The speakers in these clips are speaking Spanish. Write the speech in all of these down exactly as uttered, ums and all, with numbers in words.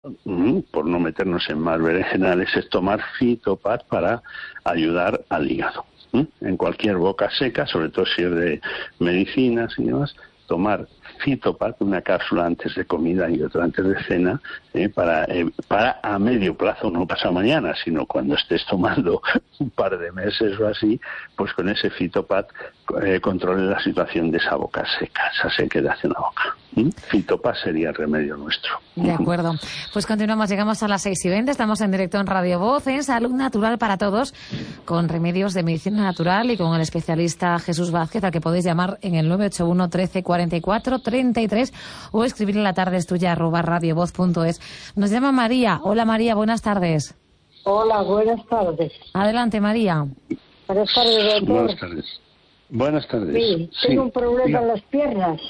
por no meternos en más berenjenales, es tomar Fitopat para ayudar al hígado. En cualquier boca seca, sobre todo si es de medicinas y demás, tomar Fitopat, una cápsula antes de comida y otra antes de cena, eh, para, eh, para a medio plazo, no pasa mañana, sino cuando estés tomando un par de meses o así, pues con ese Fitopat eh, controle la situación de esa boca seca, esa sequedad en la boca. ¿Mm? Fitopat sería el remedio nuestro. De acuerdo. Pues continuamos, llegamos a las seis y veinte, estamos en directo en Radio Voz, en Salud Natural para Todos, con remedios de medicina natural y con el especialista Jesús Vázquez, al que podéis llamar en el nueve ocho uno, trece, cuarenta y cuatro, treinta y tres o escribir en la tarde es tuya arroba radiovoz punto es. Nos llama María. Hola María, buenas tardes. Hola, buenas tardes. Adelante María. Buenas tardes, doctor. Buenas tardes. Buenas tardes. Sí, sí. tengo un problema Diga. en las piernas.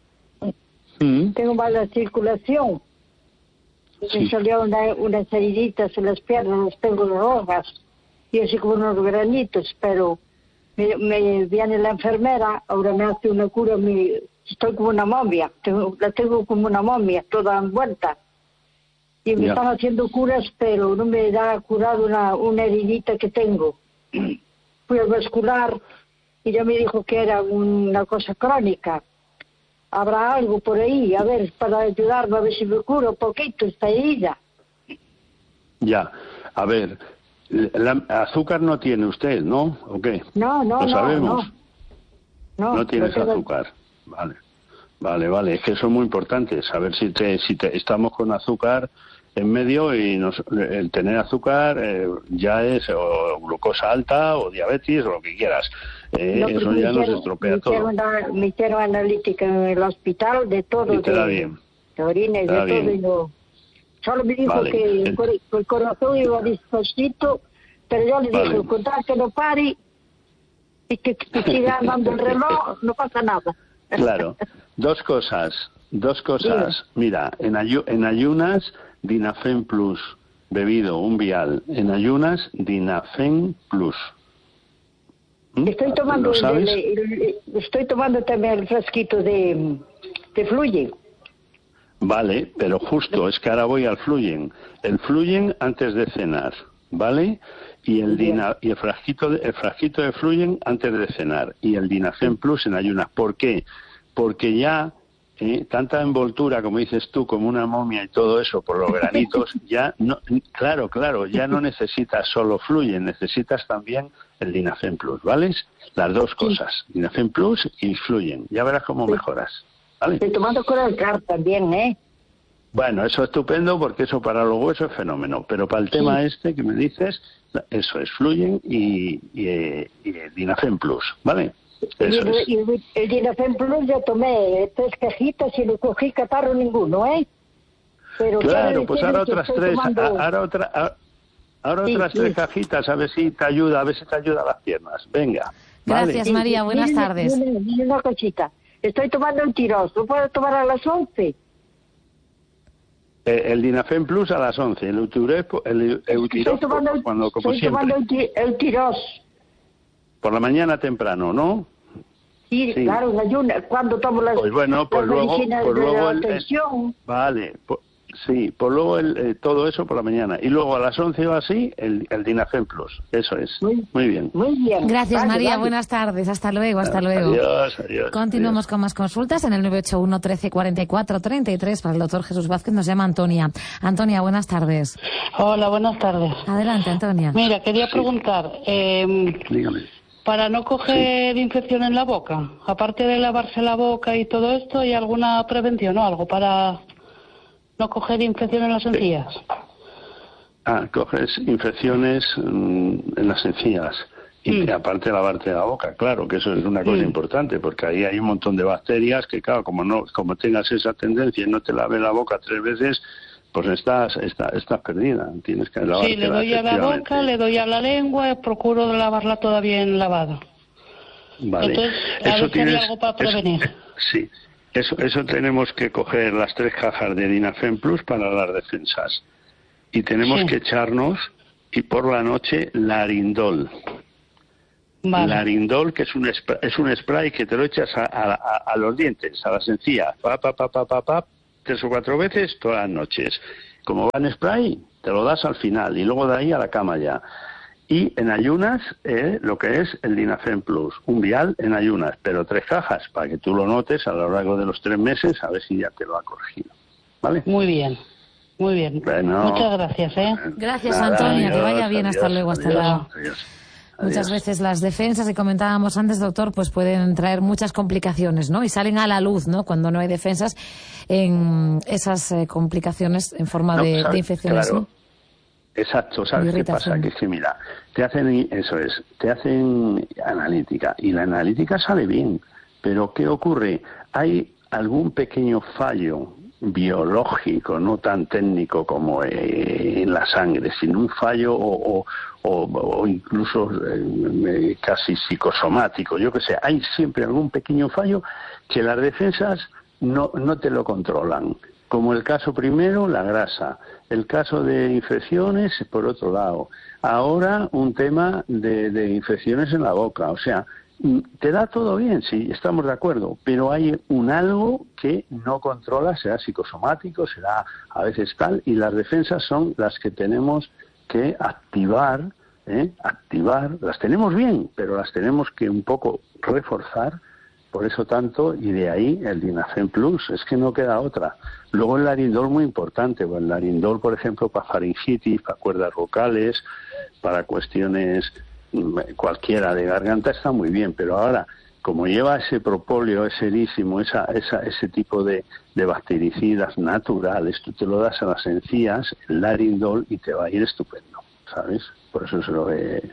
¿Mm? Tengo mala circulación. Sí. Me salió una, unas heriditas en las piernas, las tengo rojas y así como unos granitos, pero me, me viene la enfermera, ahora me hace una cura, me, estoy como una momia, tengo, la tengo como una momia, toda envuelta. Y me Ya. están haciendo curas, pero no me da curado una, una heridita que tengo. Fui al vascular y ya me dijo que era una cosa crónica. ¿Habrá algo por ahí? A ver, para ayudarme, a ver si me curo un poquito esta herida. Ya, a ver, la, azúcar no tiene usted, ¿no? ¿O qué? No, no, Lo no, sabemos. no. No, No tienes no tengo- azúcar. Vale, vale, vale. Es que eso es muy importante, saber si te, si te, estamos con azúcar en medio y nos, el tener azúcar eh, ya es o glucosa alta o diabetes o lo que quieras. Eh, No, pero eso me ya nos hicieron- estropea me todo. hicieron, una- me hicieron analítica en el hospital de todo, Y te da de, bien. de orina y Te de da todo. bien. Y no, solo me dijo Vale. que el, cor- el corazón iba despacito, pero yo le Vale. dije, con tal que no pare y que, que siga andando el reloj, no pasa nada. Claro, dos cosas, dos cosas. Mira, en, ayu- en ayunas, Dinafen Plus, bebido un vial. En ayunas, Dinafen Plus. ¿Mm? Estoy tomando, ¿Lo el, sabes? el- el- estoy tomando también el frasquito de, de Fluye. Vale, pero justo, es que ahora voy al Fluyen. El Fluyen antes de cenar, ¿vale? Y el Bien. dina, y el frasquito de, el frasquito de Fluyen antes de cenar. Y el Dinafen Plus en ayunas. ¿Por qué? Porque ya eh, tanta envoltura, como dices tú, como una momia y todo eso por los granitos, ya no, claro, claro, ya no necesitas solo Fluyen, necesitas también el Dinafen Plus, ¿vale? Las dos cosas, Dinafen Plus y Fluyen. Ya verás cómo mejoras, ¿vale? Estoy tomando Coralcar también, ¿eh? Bueno, eso es estupendo porque eso para los huesos es fenómeno, pero para el tema Sí. este que me dices, eso es Fluyen y, y, eh, y el Dinafen Plus, ¿vale? Y Eso el, es. y el, el Dinafen Plus ya tomé tres cajitas y no cogí catarro ninguno, ¿eh? Pero Claro, quiero pues decirle ahora que otras estoy tres, tomando- a- ahora otra, a- ahora Sí, otras sí. tres cajitas, a ver si te ayuda, a ver si te ayuda a las piernas. Venga, ¿vale? Gracias María, buenas Dime- tardes. dime- dime una cosita. Estoy tomando el tiros, ¿lo puedo tomar a las once? Eh, el Dinafen Plus a las once, el Eutirox, el Eutirox Estoy tomando, el- cuando, como estoy siempre, tomando el, ti- el tiros. por la mañana temprano, ¿no? Sí, Sí. claro, en ayuna, cuando tomo las, Pues bueno, pues las luego, medicinas pues de luego la el, el- tensión. vale, pues, sí, pues luego el, eh, todo eso por la mañana y luego a las once o así el, el Dinafen Plus, eso es, Muy- muy bien. Muy bien. Gracias Vale, María, vale. buenas tardes, hasta luego, hasta luego. Adiós, adiós. Continuamos con más consultas en el nueve ocho uno, trece, cuarenta y cuatro, treinta y tres para el doctor Jesús Vázquez. Nos llama Antonia. Antonia, buenas tardes. Hola, buenas tardes. Adelante, Antonia. Mira, quería preguntar, eh, Dígame. para no coger infección en la boca, aparte de lavarse la boca y todo esto, ¿hay alguna prevención o algo para no coger infección en las encías? Ah, coges infecciones mm, en las encías y Mm. aparte de lavarte la boca, claro, que eso es una cosa Mm. importante, porque ahí hay un montón de bacterias que, claro, como no, como tengas esa tendencia y no te laves la boca tres veces, pues estás, estás, estás perdida. Tienes que lavarte. Sí, le doy a la boca, le doy a la lengua, procuro lavarla toda bien lavada. Vale. Entonces, a ver si hay algo para prevenir. eso- sí, eso, eso tenemos que coger las tres cajas de Dinafen Plus para las defensas. Y tenemos Sí. que echarnos, y por la noche, Larindol. Vale. Larindol, que es un, spray, es un spray que te lo echas a, a, a- a los dientes, a las encías, pa, pa, pa, pa, pa, pa, tres o cuatro veces todas las noches. como va en spray, te lo das al final y luego de ahí a la cama ya. Y en ayunas, eh, lo que es el Dinafen Plus, un vial en ayunas, pero tres cajas, para que tú lo notes a lo largo de los tres meses, a ver si ya te lo ha corregido. ¿Vale? Muy bien, muy bien. Bueno, muchas gracias, ¿eh? Gracias, nada, Antonia, adiós, que vaya bien, adiós, hasta luego, hasta adiós, luego. adiós, Muchas adiós. veces las defensas, que comentábamos antes, doctor, pues pueden traer muchas complicaciones, ¿no? Y salen a la luz, ¿no? Cuando no hay defensas, en esas eh, complicaciones en forma No, de, ¿sabes? de infecciones, Claro. ¿no? Exacto, ¿sabes qué pasa? Que es que mira, te hacen, eso es, te hacen analítica y la analítica sale bien, pero ¿qué ocurre? Hay algún pequeño fallo biológico, no tan técnico como eh, en la sangre, sino un fallo o, o, o, o incluso eh, casi psicosomático, yo que sé, hay siempre algún pequeño fallo que las defensas no, no te lo controlan. Como el caso primero, la grasa. El caso de infecciones, por otro lado. Ahora, un tema de, de infecciones en la boca. O sea, te da todo bien, sí, estamos de acuerdo, pero hay un algo que no controla, será psicosomático, será a veces tal, y las defensas son las que tenemos que activar, ¿eh? activar, las tenemos bien, pero las tenemos que un poco reforzar. Por eso tanto, y de ahí el Dinafen Plus, es que no queda otra. Luego el Larindol muy importante, bueno, el Larindol, por ejemplo, para faringitis, para cuerdas vocales, para cuestiones cualquiera de garganta está muy bien, pero ahora, como lleva ese propóleo, ese erísimo, esa, esa, ese tipo de, de bactericidas naturales, tú te lo das a las encías, el Larindol, y te va a ir estupendo, ¿sabes? Por eso se lo he...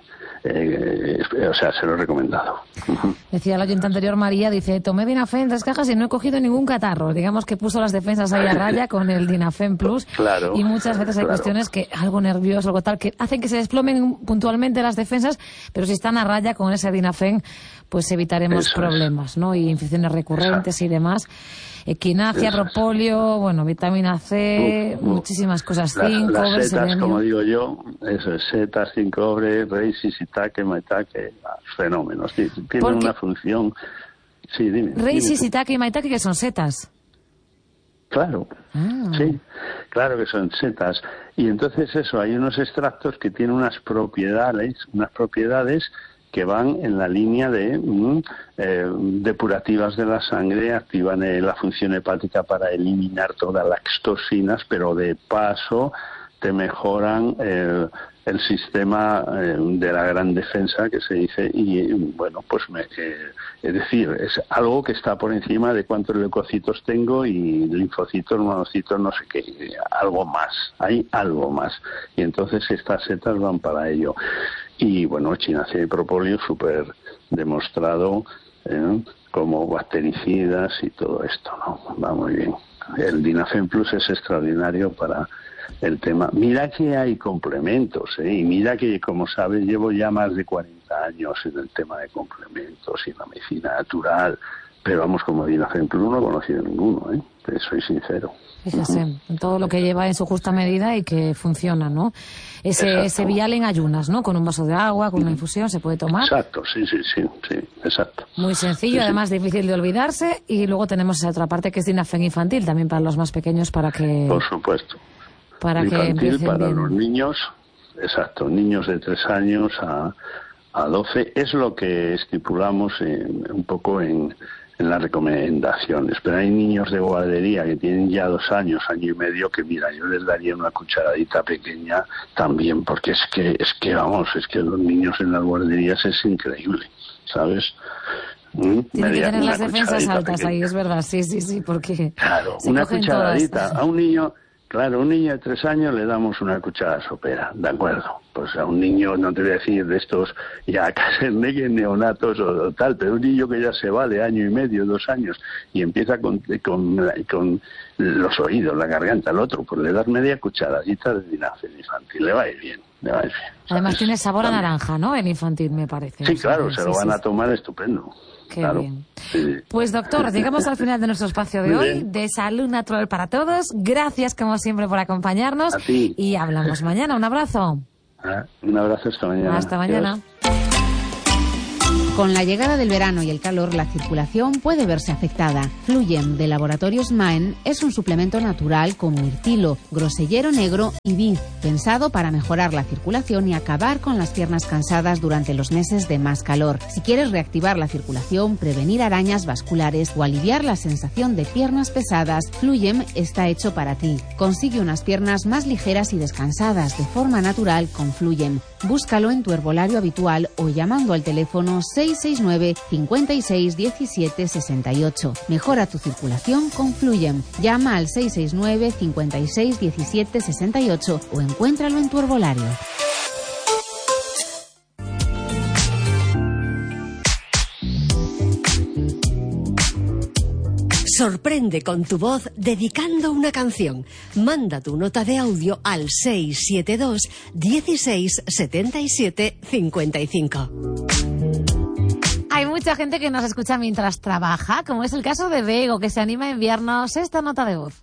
Eh, o sea, se lo he recomendado. Decía el oyente anterior, María, dice, tomé Dinafen tres cajas y no he cogido ningún catarro. Digamos que puso las defensas ahí a raya con el Dinafen Plus. Claro, y muchas veces hay claro. cuestiones que, algo nervioso, algo tal, que hacen que se desplomen puntualmente las defensas, pero si están a raya con ese Dinafen, pues evitaremos Eso problemas, es. ¿no? Y infecciones recurrentes Exacto. y demás. Equinacia, propóleo, bueno, vitamina C, uf, uf. muchísimas cosas, zinc, las, cobre, las setas, selenio. como digo yo, eso es, setas, zinc, cobre, reishi, shiitake, maitake, fenómenos. Tienen una función... Sí, dime. Reishi, shiitake y maitake, que son setas. Claro, ah. sí, claro que son setas. Y entonces eso, hay unos extractos que tienen unas propiedades, unas propiedades que van en la línea de mm, eh, depurativas de la sangre, activan eh, la función hepática para eliminar todas las toxinas, pero de paso te mejoran eh, el sistema eh, de la gran defensa, que se dice, y bueno, pues me, eh, es decir, es algo que está por encima de cuántos leucocitos tengo y linfocitos, monocitos, no sé qué, algo más, hay algo más. Y entonces estas setas van para ello. Y bueno, echinacea y propóleo súper demostrado ¿eh? como bactericidas y todo esto, ¿no? Va muy bien. El Dinafen Plus es extraordinario para el tema. Mira que hay complementos, ¿eh? Y mira que, como sabes, llevo ya más de cuarenta años en el tema de complementos y la medicina natural, pero vamos, como Dinafen Plus no he conocido ninguno, ¿eh? Te soy sincero. Fíjese, en todo lo que lleva en su justa medida y que funciona, ¿no? Ese, ese vial en ayunas, ¿no? Con un vaso de agua, con una infusión, se puede tomar. Exacto, sí, sí, sí, sí, exacto. Muy sencillo, sí, además sí. difícil de olvidarse. Y luego tenemos esa otra parte que es Dinafen infantil, también para los más pequeños, para que... Por supuesto. Para infantil, que empiecen para bien. Los niños, exacto, niños de tres años a, a doce, es lo que estipulamos en, un poco en... en las recomendaciones, pero hay niños de guardería que tienen ya dos años, año y medio, que mira, yo les daría una cucharadita pequeña también, porque es que, es que vamos, es que los niños en las guarderías es increíble, ¿sabes? ¿Mm? Tienen que tener las defensas altas pequeña. Ahí, es verdad, sí, sí, sí, porque... Claro, una cucharadita, todas. A un niño... Claro, a un niño de tres años le damos una cucharada sopera, ¿de acuerdo? Pues a un niño, no te voy a decir de estos ya casi neonatos o, o tal, pero un niño que ya se va de año y medio, dos años, y empieza con, con, con los oídos, la garganta, el otro, pues le das media cucharadita de Dinafen infantil, le va a ir bien, le va a ir bien. Además tiene sabor a naranja, ¿no? El infantil, me parece. Sí, claro, sí, se sí, lo van sí, a tomar estupendo. Qué claro. bien. Sí. Pues doctor, llegamos al final de nuestro espacio de hoy, de Salud Natural para Todos. Gracias como siempre por acompañarnos. A ti. Y hablamos mañana. Un abrazo. Ah, un abrazo hasta mañana. Hasta mañana. Adiós. Con la llegada del verano y el calor, la circulación puede verse afectada. Fluyem de Laboratorios Maen es un suplemento natural con mirtilo, grosellero negro y vid, pensado para mejorar la circulación y acabar con las piernas cansadas durante los meses de más calor. Si quieres reactivar la circulación, prevenir arañas vasculares o aliviar la sensación de piernas pesadas, Fluyem está hecho para ti. Consigue unas piernas más ligeras y descansadas de forma natural con Fluyem. Búscalo en tu herbolario habitual o llamando al teléfono seis seis nueve, cinco seis, diecisiete, sesenta y ocho. Mejora tu circulación con Fluyem. Llama al seis seis nueve, cinco seis, diecisiete, sesenta y ocho o encuéntralo en tu herbolario. Sorprende con tu voz dedicando una canción. Manda tu nota de audio al seis siete dos, dieciséis, setenta y siete, cincuenta y cinco. Hay mucha gente que nos escucha mientras trabaja, como es el caso de Bego, que se anima a enviarnos esta nota de voz.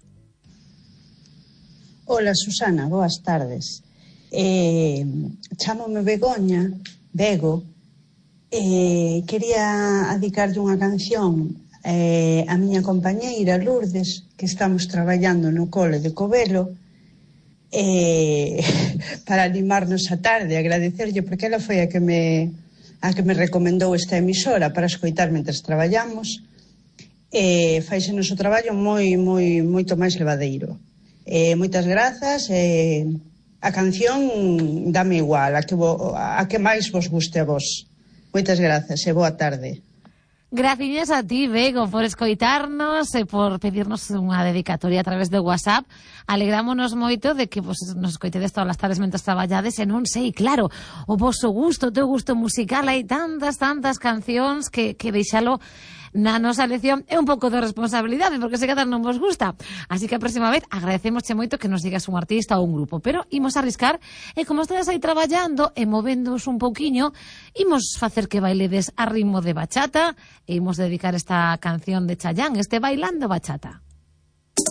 Hola, Susana, boas tardes. Eh, chámome Begoña, Bego, eh, quería dedicarlle unha canción eh, a miña compañeira Lourdes, que estamos traballando no cole de Covelo, eh, para animarnos a tarde, agradecerlle, porque ela foi a que me a que me recomendou esta emisora para escoitar mentres traballamos. Eh, faise o noso traballo moi, moi, moito máis levadeiro. Eh, moitas grazas. Eh, a canción dame igual, a que, vo, a que máis vos guste a vos. Moitas grazas e boa tarde. Gracias a ti, Bego, por escoitarnos e por pedirnos unha dedicatoria a través de WhatsApp. Alegrámonos moito de que pues, nos escoitedes todas as tardes mentres traballades e non sei, claro, o vosso gusto, o teu gusto musical, hai tantas, tantas cancións que, que deixalo na nosa lección é un pouco de responsabilidade, porque se cada non vos gusta. Así que a próxima vez agradecemosche moito que nos digas un artista ou un grupo, pero imos a arriscar e como estás aí traballando e movéndoos un pouquiño, imos facer que bailedes a ritmo de bachata e imos dedicar esta canción de Chayanne, este Bailando Bachata.